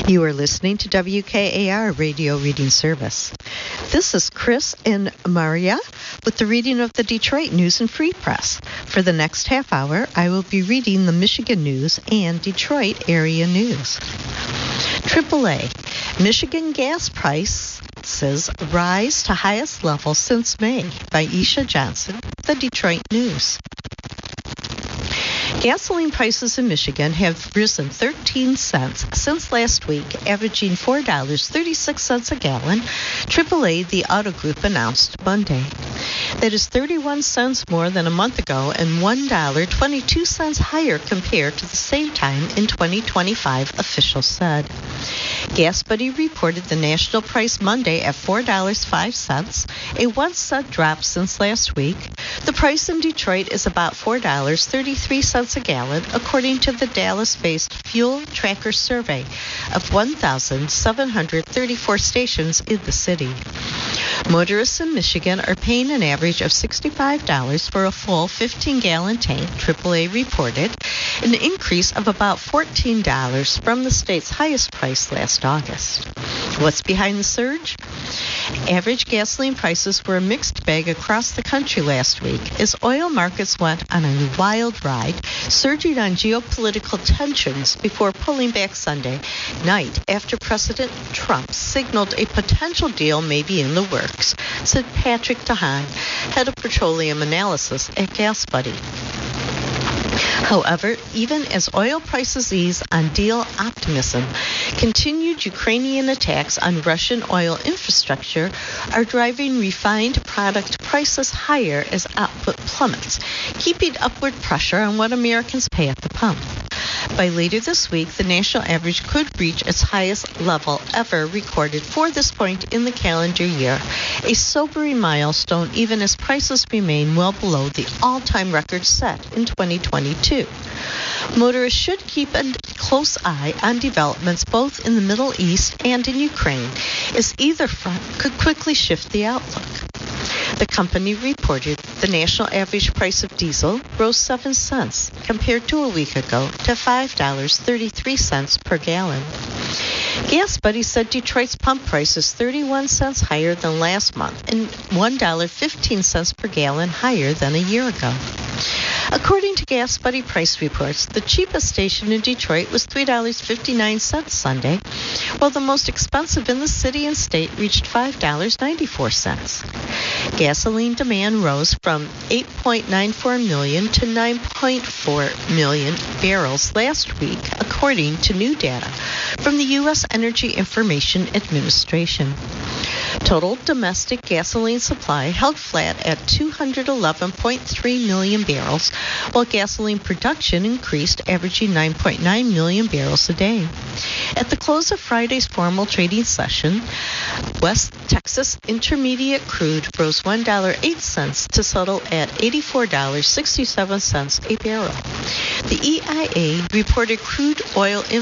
You are listening to WKAR Radio Reading Service. This is Chris and Maria with the reading of the Detroit News and Free Press. For the next half hour, I will be reading the Michigan News and Detroit area news. AAA, Michigan gas prices rise to highest level since May by Isha Johnson, the Detroit News. Gasoline prices in Michigan have risen 13 cents since last week, averaging $4.36 a gallon, AAA, the auto group, announced Monday. That is 31 cents more than a month ago and $1.22 higher compared to the same time in 2025, officials said. GasBuddy reported the national price Monday at $4.05, a 1 cent drop since last week. The price in Detroit is about $4.33 a gallon, according to the Dallas-based Fuel Tracker survey of 1,734 stations in the city. Motorists in Michigan are paying an average of $65 for a full 15-gallon tank, AAA reported, an increase of about $14 from the state's highest price last August. What's behind the surge? Average gasoline prices were a mixed bag across the country last week as oil markets went on a wild ride, surging on geopolitical tensions before pulling back Sunday night after President Trump signaled a potential deal may be in the works, said Patrick DeHaan, head of petroleum analysis at GasBuddy. However, even as oil prices ease on deal optimism, continued Ukrainian attacks on Russian oil infrastructure are driving refined product prices higher as output plummets, keeping upward pressure on what Americans pay at the pump. By later this week, the national average could reach its highest level ever recorded for this point in the calendar year, a sobering milestone even as prices remain well below the all-time record set in 2022. Motorists should keep a close eye on developments both in the Middle East and in Ukraine, as either front could quickly shift the outlook. The company reported the national average price of diesel rose 7 cents compared to a week ago to $5.33 per gallon. GasBuddy said Detroit's pump price is 31 cents higher than last month and $1.15 per gallon higher than a year ago. According to GasBuddy price reports, the cheapest station in Detroit was $3.59 Sunday, while the most expensive in the city and state reached $5.94. Gasoline demand rose from 8.94 million to 9.4 million barrels last week, according to new data from the U.S. Energy Information Administration. Total domestic gasoline supply held flat at 211.3 million barrels, while gasoline production increased, averaging 9.9 million barrels a day. At the close of Friday's formal trading session, West Texas Intermediate crude rose $1.08 to settle at $84.67 a barrel. The EIA reported crude oil